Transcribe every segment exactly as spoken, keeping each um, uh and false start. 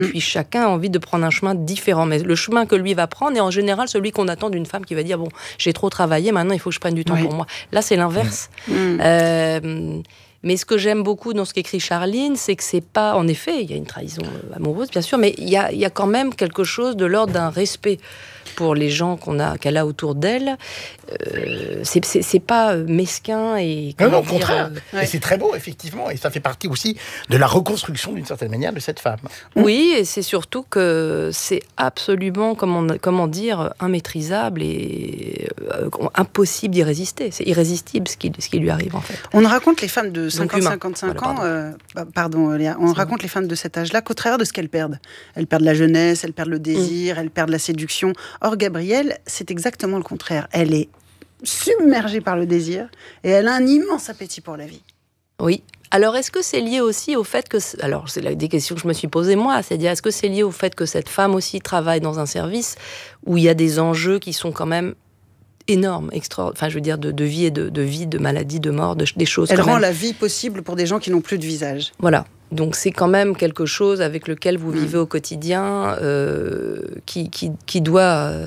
Puis chacun a envie de prendre un chemin différent. Mais le chemin que lui va prendre est en général celui qu'on attend d'une femme qui va dire « Bon, j'ai trop travaillé, maintenant il faut que je prenne du temps oui. pour moi ». Là, c'est l'inverse. Mmh. Euh, mais ce que j'aime beaucoup dans ce qu'écrit Charline, c'est que c'est pas... En effet, il y a une trahison amoureuse, bien sûr, mais il y a, il y a quand même quelque chose de l'ordre d'un respect pour les gens qu'on a, qu'elle a autour d'elle. Euh, c'est, c'est, c'est pas mesquin et... Non, non, au contraire. Euh, ouais. Et c'est très beau, effectivement. Et ça fait partie aussi de la reconstruction, d'une certaine manière, de cette femme. Oui, et c'est surtout que c'est absolument, comment, comment dire, immaîtrisable et euh, impossible d'y résister. C'est irrésistible ce qui, ce qui lui arrive, en fait. On raconte les femmes de cinquante à cinquante-cinq voilà, ans... Pardon, euh, bah, pardon Léa. On c'est raconte bon. les femmes de cet âge-là qu'au travers de ce qu'elles perdent. Elles perdent la jeunesse, elles perdent le désir, mmh. elles perdent la séduction. Or, Gabrielle, c'est exactement le contraire. Elle est submergée par le désir et elle a un immense appétit pour la vie. Oui. Alors, est-ce que c'est lié aussi au fait que... Alors, c'est des questions que je me suis posées moi. C'est-à-dire, est-ce que c'est lié au fait que cette femme aussi travaille dans un service où il y a des enjeux qui sont quand même énormes, extra... Enfin, je veux dire, de, de vie et de, de vie, de maladie, de mort, de, des choses... Elle quand rend même... la vie possible pour des gens qui n'ont plus de visage. Voilà. Donc, c'est quand même quelque chose avec lequel vous vivez mmh. au quotidien euh, qui, qui, qui doit... Euh,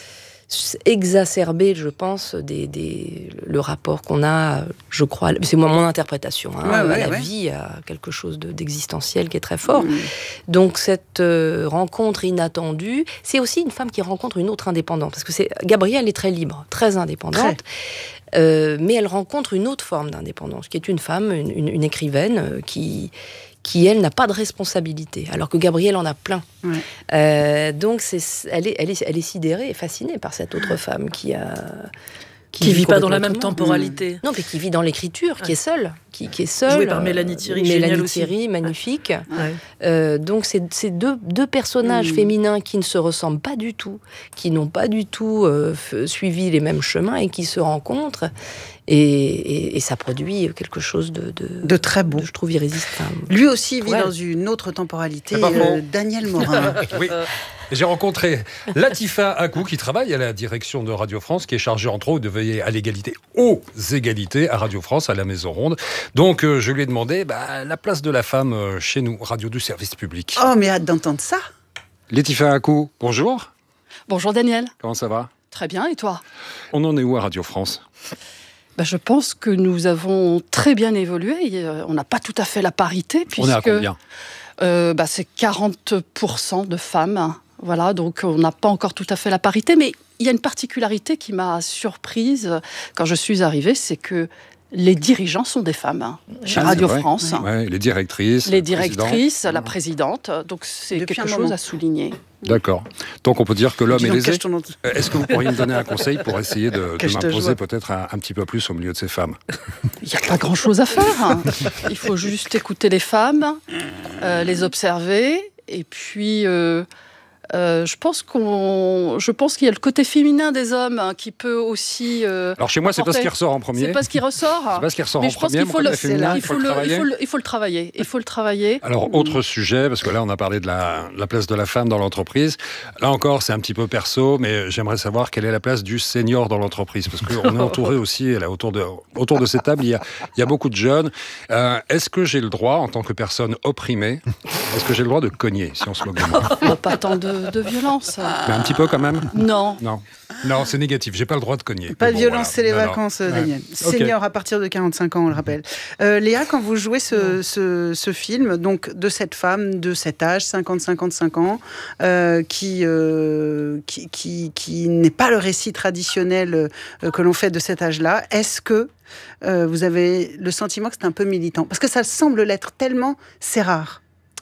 exacerber, je pense, des, des, le rapport qu'on a, je crois, c'est moi mon interprétation, hein, ouais, ouais, la ouais. vie a quelque chose de, d'existentiel qui est très fort. Mmh. Donc cette euh, rencontre inattendue, c'est aussi une femme qui rencontre une autre indépendante, parce que c'est, Gabrielle est très libre, très indépendante, très. Euh, mais elle rencontre une autre forme d'indépendance, qui est une femme, une, une, une écrivaine euh, qui... qui, elle, n'a pas de responsabilité, alors que Gabrielle en a plein. Ouais. Euh, donc, c'est, elle, est, elle, est, elle est sidérée et fascinée par cette autre femme qui a... Qui, qui vit pas dans la même temporalité. Mmh. Non, mais qui vit dans l'écriture, qui ouais. est seule. Qui, qui est seule. Jouée par Mélanie Thierry, euh, géniale Mélanie Thierry, aussi. magnifique. Ouais. Euh, donc, c'est, c'est deux, deux personnages mmh. féminins qui ne se ressemblent pas du tout, qui n'ont pas du tout euh, f- suivi les mêmes chemins et qui se rencontrent. Et, et, et ça produit quelque chose de, de, de très beau. De, je trouve irrésistible. Lui aussi vit ouais. dans une autre temporalité. Euh, Daniel Morin. Oui. J'ai rencontré Latifa Akou qui travaille à la direction de Radio France, qui est chargée entre autres de veiller à l'égalité, aux égalités à Radio France, à la Maison Ronde. Donc euh, je lui ai demandé bah, la place de la femme euh, chez nous, radio du service public. Oh, mais hâte d'entendre ça. Latifa Akou, bonjour. Bonjour Daniel. Comment ça va ? Très bien, et toi ? On en est où à Radio France ? Ben, je pense que nous avons très bien évolué. On n'a pas tout à fait la parité. Puisque, on est à combien ? euh, ben, C'est quarante pour cent de femmes. Voilà, donc on n'a pas encore tout à fait la parité. Mais il y a une particularité qui m'a surprise quand je suis arrivée, c'est que les dirigeants sont des femmes hein, chez ah, Radio France. Oui. Ouais, les directrices. Les directrices, la présidente. Donc c'est Depuis quelque chose moment. à souligner. D'accord. Donc on peut dire que l'homme est lésé. Est-ce que vous pourriez me donner un conseil pour essayer de, de m'imposer peut-être un, un petit peu plus au milieu de ces femmes ? Il n'y a pas grand-chose à faire. Hein. Il faut juste écouter les femmes, euh, les observer, et puis... Euh, Euh, je pense qu'on, je pense qu'il y a le côté féminin des hommes hein, qui peut aussi. Euh, Alors chez moi, c'est pas ce qui ressort en premier. C'est pas ce qui ressort. C'est pas ce qui ressort mais en je pense premier. Qu'il faut le, féminin, il faut le, il faut le, il faut le travailler. Il faut le travailler. Alors autre sujet, parce que là on a parlé de la, la place de la femme dans l'entreprise. Là encore, c'est un petit peu perso, mais j'aimerais savoir quelle est la place du senior dans l'entreprise, parce qu'on est entouré aussi là autour de autour de cette table, il y a il y a beaucoup de jeunes. Euh, est-ce que j'ai le droit, en tant que personne opprimée, est-ce que j'ai le droit de cogner, si on se moque de moi ? Oh, pas tant de, de violence. Mais un petit peu quand même ? Non. Non. Non, c'est négatif. J'ai pas le droit de cogner. Pas de bon, violence, voilà. c'est les non, vacances, non. Daniel. Ouais. Senior Okay. à partir de quarante-cinq ans, on le rappelle. Euh, Léa, quand vous jouez ce, ce, ce film, donc de cette femme de cet âge, cinquante à cinquante-cinq ans, euh, qui, euh, qui, qui, qui n'est pas le récit traditionnel euh, que l'on fait de cet âge-là, est-ce que euh, vous avez le sentiment que c'est un peu militant ? Parce que ça semble l'être tellement, c'est rare.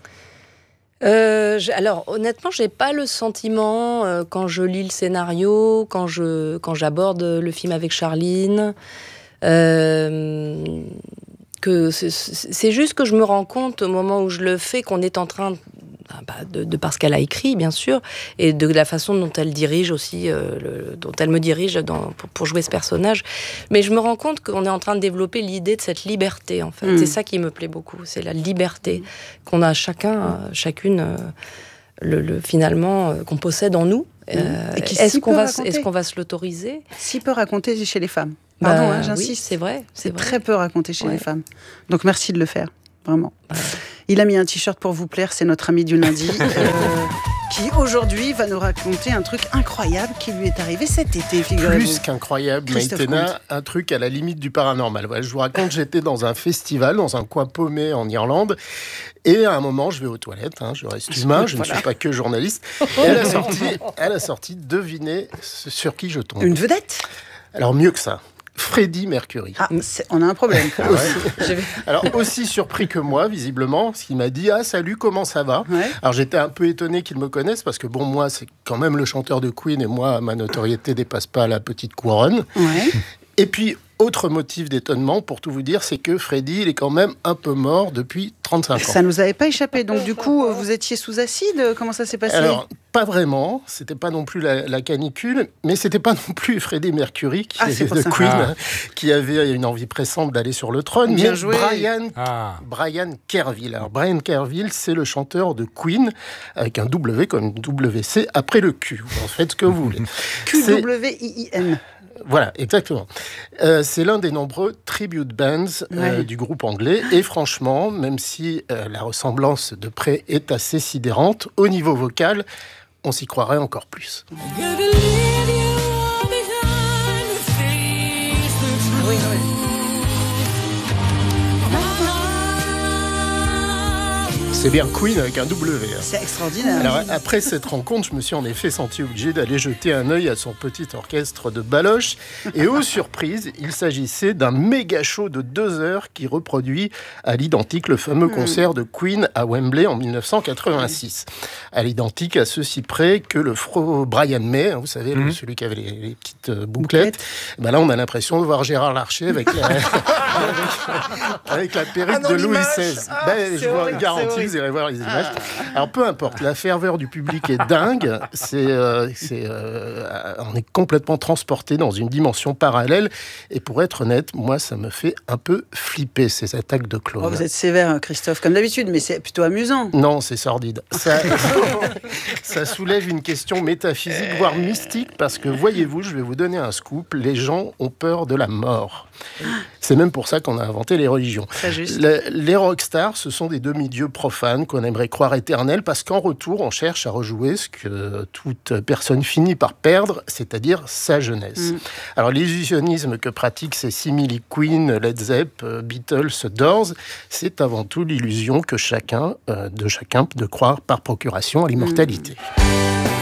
Euh, alors honnêtement, j'ai pas le sentiment euh, quand je lis le scénario, quand je quand j'aborde le film avec Charline, euh, que c'est, c'est juste que je me rends compte au moment où je le fais qu'on est en train bah, de, de par ce qu'elle a écrit bien sûr et de la façon dont elle dirige aussi, euh, le, dont elle me dirige dans, pour, pour jouer ce personnage. Mais je me rends compte qu'on est en train de développer l'idée de cette liberté en fait. Mmh. C'est ça qui me plaît beaucoup, c'est la liberté mmh. qu'on a chacun, euh, chacune, euh, le, le, finalement euh, qu'on possède en nous. Mmh. Euh, est-ce qu'on va, est-ce qu'on va se l'autoriser ? Si peu raconter chez les femmes. Pardon, bah, hein, j'insiste. Oui, c'est vrai. C'est, c'est vrai. très peu raconté chez ouais. les femmes. Donc merci de le faire, vraiment. Ouais. Il a mis un t-shirt pour vous plaire, c'est notre ami du lundi, euh, qui aujourd'hui va nous raconter un truc incroyable qui lui est arrivé cet été, figurez-vous. Plus qu'incroyable, Maïtena, un truc à la limite du paranormal. Voilà, je vous raconte, j'étais dans un festival, dans un coin paumé en Irlande, et à un moment, je vais aux toilettes, hein, je reste humain, je voilà. ne suis pas que journaliste, et à la sortie, à la sortie, devinez sur qui je tombe. Une vedette ? Alors mieux que ça. Freddie Mercury. Ah, on a un problème. Ah ouais. Alors, aussi surpris que moi, visiblement, parce qu'il m'a dit « Ah, salut, comment ça va ?» ouais. Alors, j'étais un peu étonné qu'il me connaisse, parce que, bon, moi, c'est quand même le chanteur de Queen, et moi, ma notoriété dépasse pas la petite couronne. Ouais. Et puis, autre motif d'étonnement, pour tout vous dire, c'est que Freddie, il est quand même un peu mort depuis trente-cinq ans. Ça nous avait pas échappé. Donc, du coup, vous étiez sous acide ? Comment ça s'est passé ? Alors, pas vraiment. C'était pas non plus la, la canicule, mais c'était pas non plus Freddie Mercury, qui, ah, de Queen, ah. qui avait une envie pressante d'aller sur le trône. Bien mais joué. Brian, ah. Brian Kerville. Alors, Brian Kerville, c'est le chanteur de Queen, avec un W comme W C après le Q. Vous en faites ce que vous voulez. Q W I I N. Voilà, exactement. Euh, c'est l'un des nombreux tribute bands euh, ouais. du groupe anglais. Et franchement, même si euh, la ressemblance de près est assez sidérante, au niveau vocal, on s'y croirait encore plus. Oui, oui. C'est bien Queen avec un W. Hein. C'est extraordinaire. Alors, après cette rencontre, je me suis en effet senti obligé d'aller jeter un œil à son petit orchestre de baloches. Et aux surprises, il s'agissait d'un méga show de deux heures qui reproduit à l'identique le fameux concert de Queen à Wembley en dix-neuf cent quatre-vingt-six. À l'identique, à ceci près que le fro Brian May, hein, vous savez, mmh. celui qui avait les, les petites euh, bouclettes, ben là, on a l'impression de voir Gérard Larcher avec la, avec, avec la perruque ah non, de Louis seize. Ah, ben, je vous garantis, vous irez voir les images. Alors, peu importe, la ferveur du public est dingue. C'est, euh, c'est, euh, on est complètement transporté dans une dimension parallèle. Et pour être honnête, moi, ça me fait un peu flipper, ces attaques de clones. Oh, vous êtes sévère, Christophe, comme d'habitude, mais c'est plutôt amusant. Non, c'est sordide. Ça, ça soulève une question métaphysique, voire mystique, parce que, voyez-vous, je vais vous donner un scoop, les gens ont peur de la mort. C'est même pour ça qu'on a inventé les religions. Les, les rockstars, ce sont des demi-dieux profanes qu'on aimerait croire éternels, parce qu'en retour, on cherche à rejouer ce que toute personne finit par perdre, c'est-à-dire sa jeunesse. Mm. Alors, l'illusionnisme que pratiquent ces simili Queen, Led Zepp, Beatles, Doors, c'est avant tout l'illusion que chacun, euh, de chacun de croire par procuration à l'immortalité. Mm.